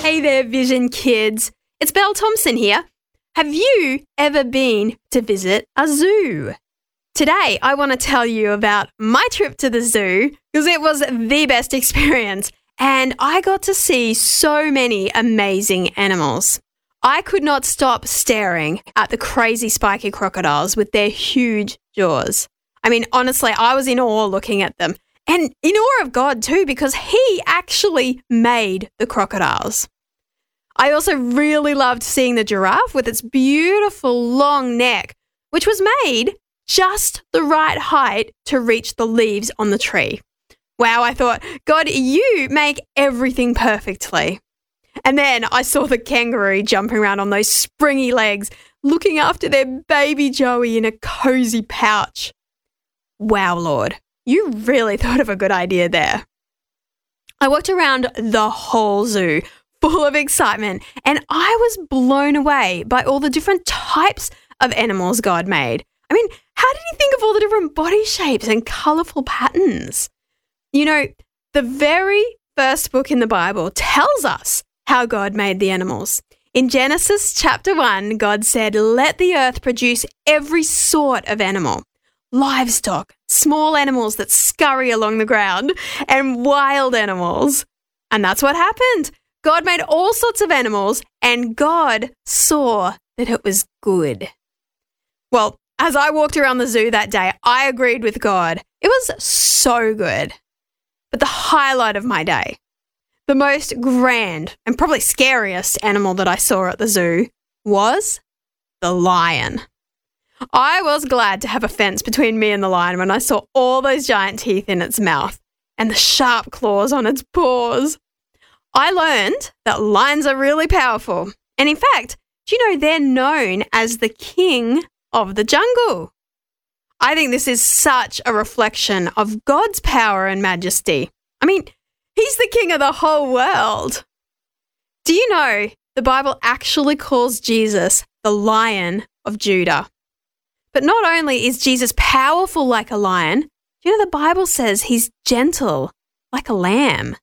Hey there, Vision Kids. It's Belle Thompson here. Have you ever been to visit a zoo? Today, I want to tell you about my trip to the zoo because it was the best experience and I got to see so many amazing animals. I could not stop staring at the crazy spiky crocodiles with their huge jaws. I mean, honestly, I was in awe looking at them and in awe of God too because He actually made the crocodiles. I also really loved seeing the giraffe with its beautiful long neck, which was made just the right height to reach the leaves on the tree. Wow, I thought, God, you make everything perfectly. And then I saw the kangaroo jumping around on those springy legs, looking after their baby Joey in a cozy pouch. Wow, Lord, you really thought of a good idea there. I walked around the whole zoo, full of excitement, and I was blown away by all the different types of animals God made. I mean, how did He think of all the different body shapes and colourful patterns? You know, the very first book in the Bible tells us how God made the animals. In Genesis chapter 1, God said, "Let the earth produce every sort of animal, livestock, small animals that scurry along the ground, and wild animals." And that's what happened. God made all sorts of animals, and God saw that it was good. Well, as I walked around the zoo that day, I agreed with God. It was so good. But the highlight of my day, the most grand and probably scariest animal that I saw at the zoo was the lion. I was glad to have a fence between me and the lion when I saw all those giant teeth in its mouth and the sharp claws on its paws. I learned that lions are really powerful. And in fact, do you know they're known as the king of the jungle? I think this is such a reflection of God's power and majesty. I mean, He's the king of the whole world. Do you know the Bible actually calls Jesus the Lion of Judah? But not only is Jesus powerful like a lion, do you know the Bible says He's gentle like a lamb?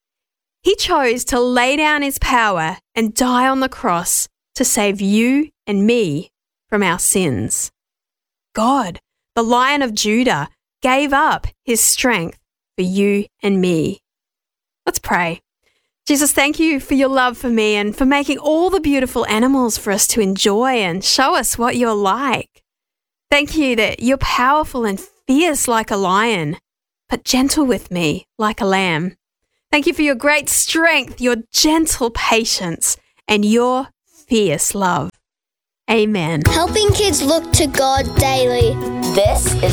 He chose to lay down His power and die on the cross to save you and me from our sins. God, the Lion of Judah, gave up His strength for you and me. Let's pray. Jesus, thank you for your love for me and for making all the beautiful animals for us to enjoy and show us what you're like. Thank you that you're powerful and fierce like a lion, but gentle with me like a lamb. Thank you for your great strength, your gentle patience, and your fierce love. Amen. Helping kids look to God daily. This is